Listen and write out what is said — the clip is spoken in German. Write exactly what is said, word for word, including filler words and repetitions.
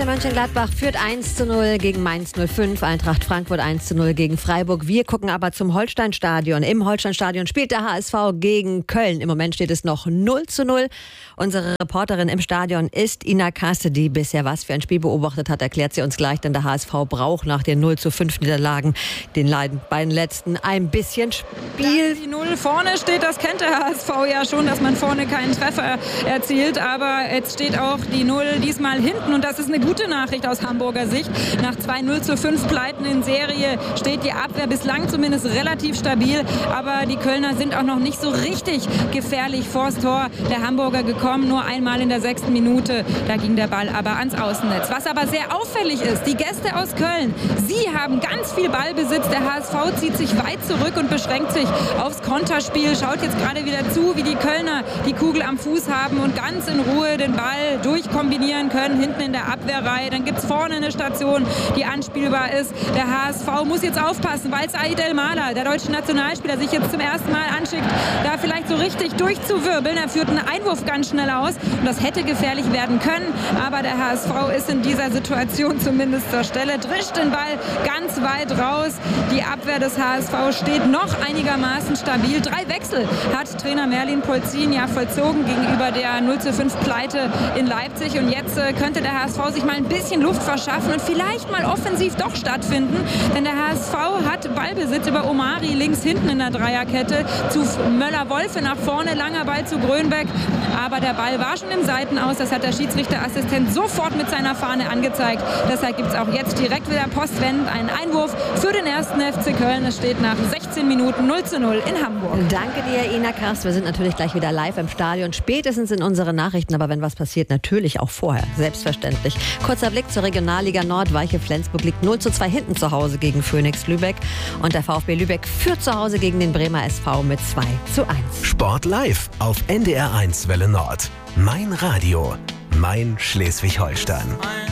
Borussia Mönchengladbach führt eins zu null gegen Mainz null fünf, Eintracht Frankfurt eins zu null gegen Freiburg. Wir gucken aber zum Holsteinstadion. Im Holsteinstadion spielt der H S V gegen Köln. Im Moment steht es noch null zu null. Unsere Reporterin im Stadion ist Ina Kaste, die bisher was für ein Spiel beobachtet hat, erklärt sie uns gleich, denn der H S V braucht nach den null zu fünf Niederlagen, den beiden letzten, ein bisschen Spiel. Die Null vorne steht, das kennt der H S V ja schon, dass man vorne keinen Treffer erzielt, aber jetzt steht auch die Null diesmal hinten und das ist eine gute Nachricht aus Hamburger Sicht. Nach zwei null zu fünf Pleiten in Serie steht die Abwehr bislang zumindest relativ stabil, aber die Kölner sind auch noch nicht so richtig gefährlich vors Tor der Hamburger gekommen, nur einmal in der sechsten Minute, da ging der Ball aber ans Außennetz. Was aber sehr auffällig ist, die Gäste aus Köln, sie haben ganz viel Ballbesitz, der H S V zieht sich weit zurück und beschränkt sich aufs Konterspiel, schaut jetzt gerade wieder zu, wie die Kölner die Kugel am Fuß haben und ganz in Ruhe den Ball durchkombinieren können, hinten in der Abwehrreihe. Dann gibt es vorne eine Station, die anspielbar ist. Der H S V muss jetzt aufpassen, weil Said El-Mala, der deutsche Nationalspieler, sich jetzt zum ersten Mal anschickt, da vielleicht so richtig durchzuwirbeln. Er führt einen Einwurf ganz schnell aus und das hätte gefährlich werden können, aber der H S V ist in dieser Situation zumindest zur Stelle, drischt den Ball ganz weit raus. Die Abwehr des H S V steht noch einigermaßen stabil. Drei Wechsel hat Trainer Merlin Polzin ja vollzogen gegenüber der null zu fünf Pleite in Leipzig und jetzt äh, könnte der H S V sich mal ein bisschen Luft verschaffen und vielleicht mal offensiv doch stattfinden, denn der H S V hat Ballbesitz über Omari links hinten in der Dreierkette zu Möller-Wolfe nach vorne, langer Ball zu Grönbeck, aber der Ball war schon im Seitenaus, das hat der Schiedsrichterassistent sofort mit seiner Fahne angezeigt, deshalb gibt es auch jetzt direkt wieder postwendend einen Einwurf für den ersten F C Köln. Es steht nach sechzehn Minuten null zu null in Hamburg. Danke dir, Ina Karst. Wir sind natürlich gleich wieder live im Stadion, spätestens in unseren Nachrichten, aber wenn was passiert, natürlich auch vorher, selbstverständlich. Kurzer Blick zur Regionalliga Nord. Weiche Flensburg liegt null zu zwei hinten zu Hause gegen Phoenix Lübeck und der VfB Lübeck führt zu Hause gegen den Bremer S V mit zwei zu eins. Sport live auf N D R eins Welle Nord. Mein Radio, mein Schleswig-Holstein.